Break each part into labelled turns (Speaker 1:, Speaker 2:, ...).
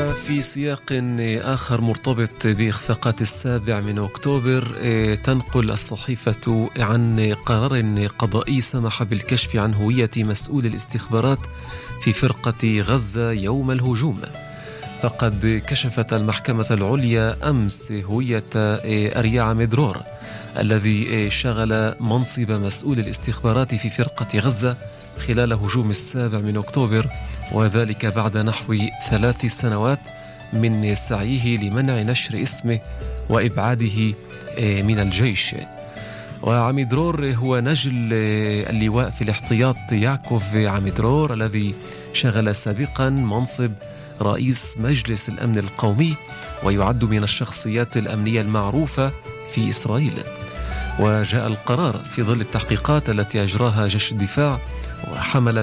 Speaker 1: وفي سياق آخر مرتبط بإخفاقات 7 أكتوبر، تنقل الصحيفة عن قرار قضائي سمح بالكشف عن هوية مسؤول الاستخبارات في فرقة غزة يوم الهجوم. فقد كشفت المحكمة العليا أمس هوية أريا عميدرور الذي شغل منصب مسؤول الاستخبارات في فرقة غزة خلال هجوم 7 أكتوبر، وذلك بعد نحو 3 سنوات من سعيه لمنع نشر اسمه وإبعاده من الجيش. وعميدرور هو نجل اللواء في الاحتياط يعقوب عميدرور الذي شغل سابقا منصب رئيس مجلس الأمن القومي، ويعد من الشخصيات الأمنية المعروفة في إسرائيل. وجاء القرار في ظل التحقيقات التي أجراها جيش الدفاع، وحملت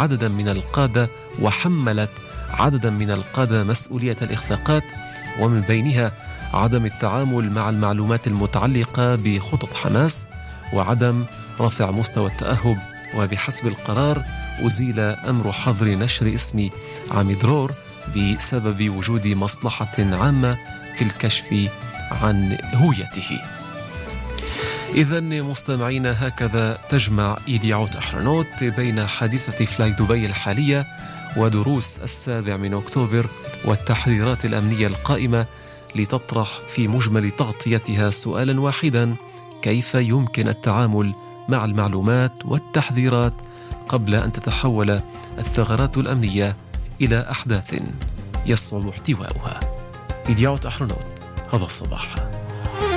Speaker 1: عددا من القادة مسؤولية الإخفاقات، ومن بينها عدم التعامل مع المعلومات المتعلقة بخطط حماس وعدم رفع مستوى التأهب. وبحسب القرار أزيل أمر حظر نشر اسم عميدرور بسبب وجود مصلحة عامة في الكشف عن هويته. إذن مستمعينا، هكذا تجمع إيديعوت أحرنوت بين حادثة فلاي دبي الحالية ودروس 7 أكتوبر والتحذيرات الأمنية القائمة، لتطرح في مجمل تغطيتها سؤالا واحدا: كيف يمكن التعامل مع المعلومات والتحذيرات قبل أن تتحول الثغرات الأمنية إلى أحداث يصعب احتوائها؟ إيديعوت أحرنوت، هذا الصباح.